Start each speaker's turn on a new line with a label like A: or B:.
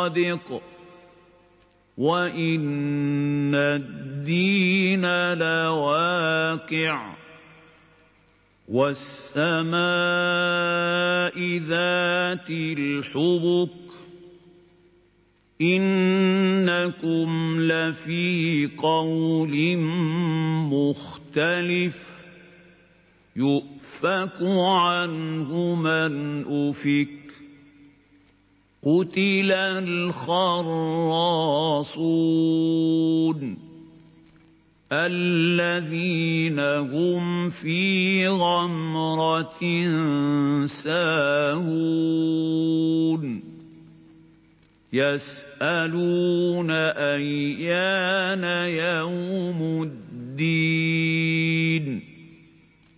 A: صَادِقٌ وَإِنَّ الدِّينَ لَوَاقِعٌ وَالسَّمَاءِ ذَاتِ الْحُبُكِ إِنَّكُمْ لَفِي قَوْلٍ مُخْتَلِفٍ يُؤْفَكُ عَنْهُ مَنْ أُفِكَ قُتِلَ الْخَرَّاصُونَ الَّذِينَ هُمْ فِي غَمْرَةٍ سَاهُونَ يَسْأَلُونَ أَيَّانَ يَوْمُ الدِّينِ